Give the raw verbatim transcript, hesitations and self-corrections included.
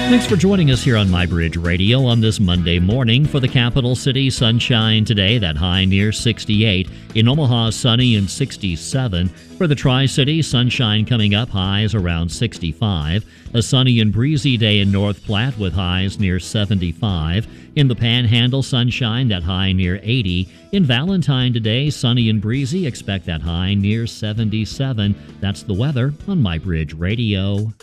Thanks for joining us here on MyBridge Radio on this Monday morning. For the capital city, sunshine today, that high near sixty-eight. In Omaha, sunny and sixty-seven. For the Tri-City, sunshine coming up, highs around sixty-five. A sunny and breezy day in North Platte with highs near seventy-five. In the Panhandle, sunshine, that high near eighty. In Valentine today, sunny and breezy, expect that high near seventy-seven. That's the weather on MyBridge Radio.